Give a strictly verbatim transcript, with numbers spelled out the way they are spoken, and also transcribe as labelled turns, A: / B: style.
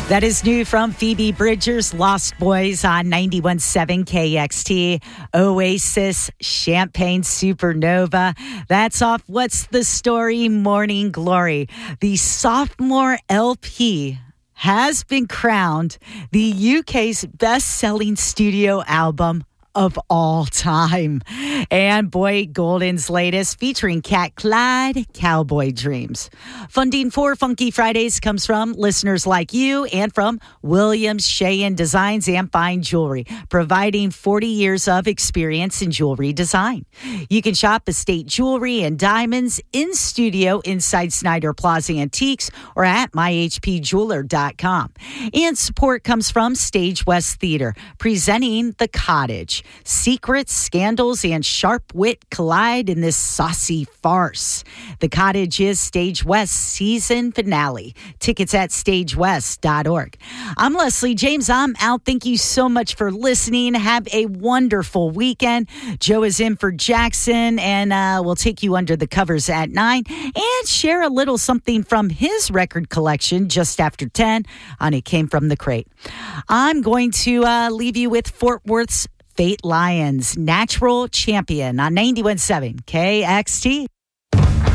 A: That is new from Phoebe Bridgers, Lost Boys on ninety-one point seven K X T. Oasis, Champagne Supernova. That's off What's the Story, Morning Glory. The sophomore L P has been crowned the U K's best-selling studio album of all time. And Boy Golden's latest, featuring Cat Clyde, Cowboy Dreams. Funding for Funky Fridays comes from listeners like you and from Williams Sheehan Designs and Fine Jewelry, providing forty years of experience in jewelry design. You can shop estate jewelry and diamonds in studio inside Snyder Plaza Antiques or at my h p jeweler dot com. And support comes from Stage West Theater, presenting The Cottage. Secrets, scandals, and sharp wit collide in this saucy farce. The Cottage is Stage West season finale. Tickets at stage west dot org. I'm Leslie James. I'm out. Thank you so much for listening. Have a wonderful weekend. Joe is in for Jackson, and uh, we'll take you under the covers at nine and share a little something from his record collection just after ten on It Came From the Crate. I'm going to uh, leave you with Fort Worth's Fate Lions, Natural Champion on ninety-one point seven K X T.